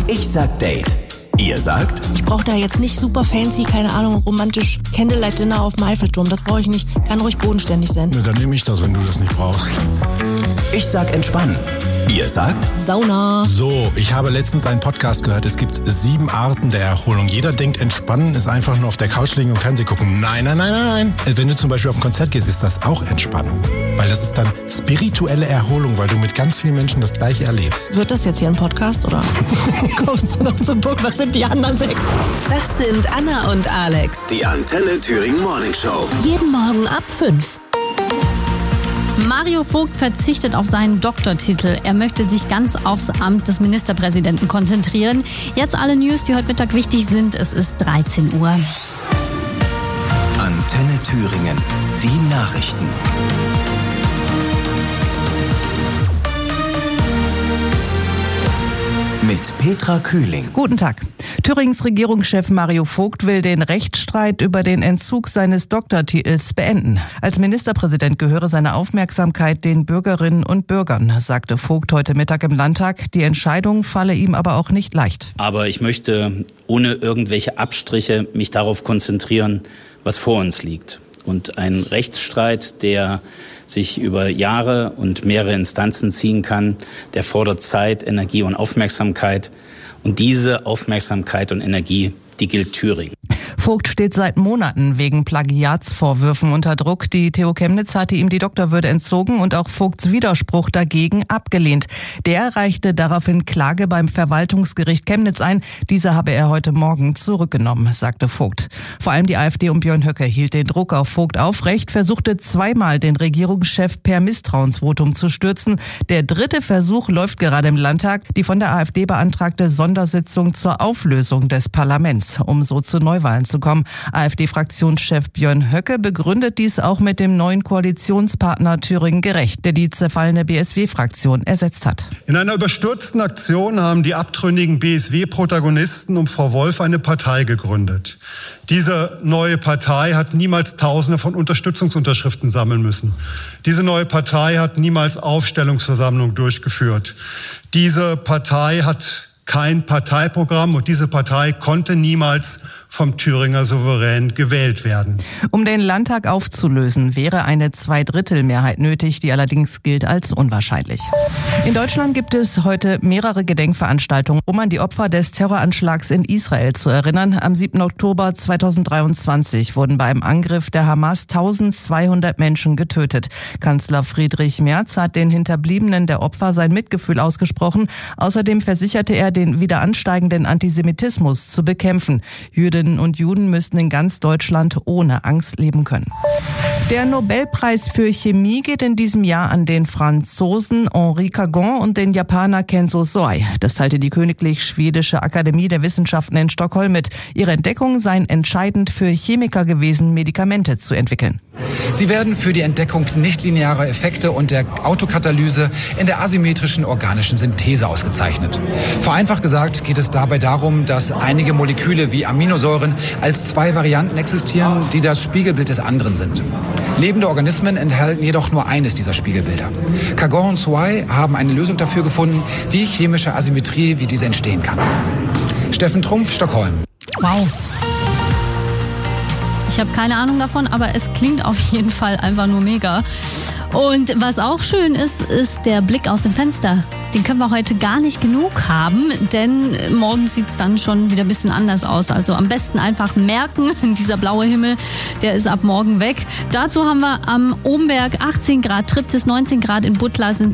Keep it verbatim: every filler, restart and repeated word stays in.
Ich sag Date. Ihr sagt? Ich brauche da jetzt nicht super fancy, keine Ahnung, romantisch Candlelight Dinner auf dem Eiffelturm. Das brauche ich nicht. Kann ruhig bodenständig sein. Ja, dann nehme ich das, wenn du das nicht brauchst. Ich sag entspannen. Ihr sagt? Sauna. So, ich habe letztens einen Podcast gehört. Es gibt sieben Arten der Erholung. Jeder denkt, entspannen ist einfach nur auf der Couch liegen und Fernsehen gucken. Nein, nein, nein, nein, nein. Wenn du zum Beispiel auf ein Konzert gehst, ist das auch Entspannung. Weil das ist dann spirituelle Erholung, weil du mit ganz vielen Menschen das Gleiche erlebst. Wird das jetzt hier ein Podcast oder kommst du noch zum Punkt? Was sind die anderen sechs? Das sind Anna und Alex. Die Antenne Thüringen Morning Show. Jeden Morgen ab fünf. Mario Vogt verzichtet auf seinen Doktortitel. Er möchte sich ganz aufs Amt des Ministerpräsidenten konzentrieren. Jetzt alle News, die heute Mittag wichtig sind. Es ist dreizehn Uhr. Antenne Thüringen. Die Nachrichten. Mit Petra Kühling. Guten Tag. Thürings Regierungschef Mario Vogt will den Rechtsstreit über den Entzug seines Doktortitels beenden. Als Ministerpräsident gehöre seine Aufmerksamkeit den Bürgerinnen und Bürgern, sagte Vogt heute Mittag im Landtag. Die Entscheidung falle ihm aber auch nicht leicht. Aber ich möchte ohne irgendwelche Abstriche mich darauf konzentrieren, was vor uns liegt. Und ein Rechtsstreit, der sich über Jahre und mehrere Instanzen ziehen kann, der fordert Zeit, Energie und Aufmerksamkeit. Und diese Aufmerksamkeit und Energie, die gilt Thüringen. Vogt steht seit Monaten wegen Plagiatsvorwürfen unter Druck. Die T U Chemnitz hatte ihm die Doktorwürde entzogen und auch Vogts Widerspruch dagegen abgelehnt. Der reichte daraufhin Klage beim Verwaltungsgericht Chemnitz ein. Diese habe er heute Morgen zurückgenommen, sagte Vogt. Vor allem die AfD um Björn Höcke hielt den Druck auf Vogt aufrecht, versuchte zweimal den Regierungschef per Misstrauensvotum zu stürzen. Der dritte Versuch läuft gerade im Landtag, die von der AfD beantragte Sondersitzung zur Auflösung des Parlaments, um so zu Neuwahlen zu kommen. AfD-Fraktionschef Björn Höcke begründet dies auch mit dem neuen Koalitionspartner Thüringen Gerecht, der die zerfallene B S W-Fraktion ersetzt hat. In einer überstürzten Aktion haben die abtrünnigen B S W-Protagonisten um Frau Wolf eine Partei gegründet. Diese neue Partei hat niemals Tausende von Unterstützungsunterschriften sammeln müssen. Diese neue Partei hat niemals Aufstellungsversammlungen durchgeführt. Diese Partei hat kein Parteiprogramm und diese Partei konnte niemals vom Thüringer Souverän gewählt werden. Um den Landtag aufzulösen, wäre eine Zweidrittelmehrheit nötig, die allerdings gilt als unwahrscheinlich. In Deutschland gibt es heute mehrere Gedenkveranstaltungen, um an die Opfer des Terroranschlags in Israel zu erinnern. Am siebten Oktober zweitausenddreiundzwanzig wurden beim Angriff der Hamas eintausendzweihundert Menschen getötet. Kanzler Friedrich Merz hat den Hinterbliebenen der Opfer sein Mitgefühl ausgesprochen. Außerdem versicherte er, den wieder ansteigenden Antisemitismus zu bekämpfen. Jüdinnen und Juden müssten in ganz Deutschland ohne Angst leben können. Der Nobelpreis für Chemie geht in diesem Jahr an den Franzosen Henri Cagon und den Japaner Kenzo Soei. Das teilte die Königlich Schwedische Akademie der Wissenschaften in Stockholm mit. Ihre Entdeckungen seien entscheidend für Chemiker gewesen, Medikamente zu entwickeln. Sie werden für die Entdeckung nichtlinearer Effekte und der Autokatalyse in der asymmetrischen organischen Synthese ausgezeichnet. Vereinfacht gesagt geht es dabei darum, dass einige Moleküle wie Aminosäuren als zwei Varianten existieren, die das Spiegelbild des anderen sind. Lebende Organismen enthalten jedoch nur eines dieser Spiegelbilder. Cagon und Soei haben eine Lösung dafür gefunden, wie chemische Asymmetrie wie diese entstehen kann. Steffen Trumpf, Stockholm. Wow. Ich habe keine Ahnung davon, aber es klingt auf jeden Fall einfach nur mega. Und was auch schön ist, ist der Blick aus dem Fenster. Den können wir heute gar nicht genug haben, denn morgen sieht es dann schon wieder ein bisschen anders aus. Also am besten einfach merken, dieser blaue Himmel, der ist ab morgen weg. Dazu haben wir am Obenberg achtzehn Grad, Triptis neunzehn Grad, in Butler sind